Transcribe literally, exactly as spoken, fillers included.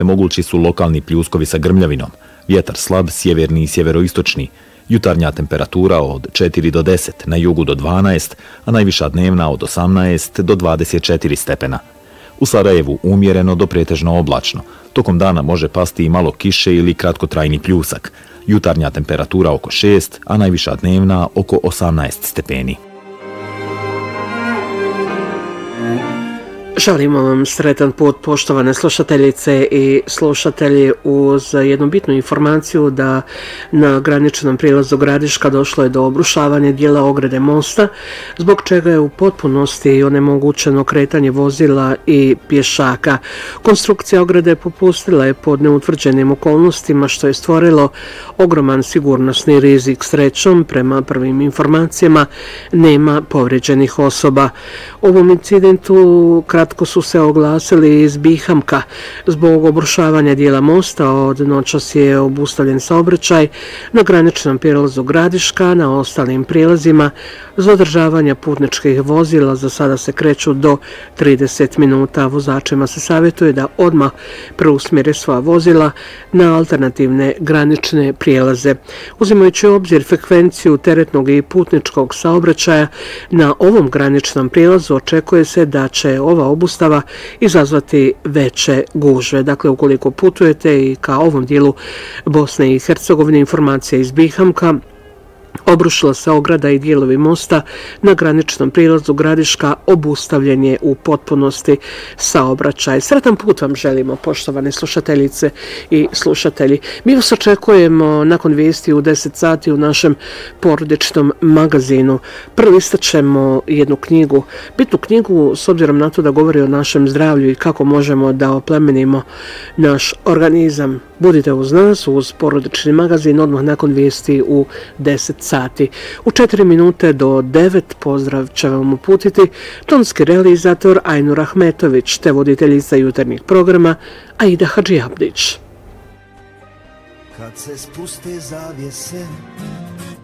Mogući su lokalni pljuskovi sa grmljavinom, vjetar slab, sjeverni i sjeveroistočni, jutarnja temperatura od četiri do deset, na jugu do dvanaest, a najviša dnevna od osamnaest do dvadeset četiri stepena. U Sarajevu umjereno do pretežno oblačno. Tokom dana može pasti i malo kiše ili kratkotrajni pljusak. Jutarnja temperatura oko šest, a najviša dnevna oko osamnaest stepeni. Želimo vam sretan put, poštovane slušateljice i slušatelji, uz jednu bitnu informaciju da na graničnom prijelazu Gradiška došlo je do obrušavanja dijela ograde mosta, zbog čega je u potpunosti onemogućeno kretanje vozila i pješaka. Konstrukcija ograde popustila je pod neutvrđenim okolnostima, što je stvorilo ogroman sigurnosni rizik. Srećom, prema prvim informacijama, nema povrijeđenih osoba. Ovom incidentu kratko su se oglasili iz Bihamka. Zbog obrušavanja dijela mosta od noćas je obustavljen saobraćaj na graničnom prijelazu Gradiška. Na ostalim prijelazima za održavanje putničkih vozila za sada se kreću do trideset minuta. Vozačima se savjetuje da odmah preusmjere sva vozila na alternativne granične prijelaze. Uzimajući u obzir frekvenciju teretnog i putničkog saobraćaja na ovom graničnom prijelazu, očekuje se da će ova obustava izazvati veće gužve. Dakle, ukoliko putujete i ka ovom dijelu Bosne i Hercegovine, informacija iz Bihamka, obrušila se ograda i dijelovi mosta na graničnom prilazu Gradiška, obustavljen je u potpunosti saobraćaj. Sretan put vam želimo, poštovane slušateljice i slušatelji. Mi vas očekujemo nakon vijesti u deset sati u našem porodičnom magazinu. Prvo istaćemo jednu knjigu, bitnu knjigu s obzirom na to da govori o našem zdravlju i kako možemo da oplemenimo naš organizam. Budite uz nas, uz porodični magazin, odmah nakon vijesti u deset sati. U četiri minute do devet pozdrav će vam uputiti tonski realizator Ajnur Ahmetović te voditeljica jutarnjih programa Aida Hadžiabdić. Kad se spuste zavjese